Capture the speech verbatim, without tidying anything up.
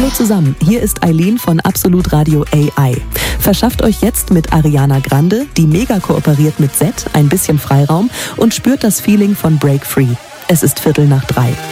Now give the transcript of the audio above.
Hallo zusammen, hier ist Eileen von Absolut Radio A I. Verschafft euch jetzt mit Ariana Grande, die mega kooperiert mit Z, ein bisschen Freiraum und spürt das Feeling von Break Free. Es ist Viertel nach drei.